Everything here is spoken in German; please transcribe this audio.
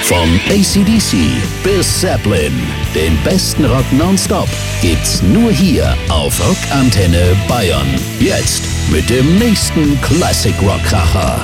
Vom AC/DC bis Zeppelin, den besten Rock nonstop gibt's nur hier auf Rockantenne Bayern. Jetzt mit dem nächsten Classic Rock Kracher.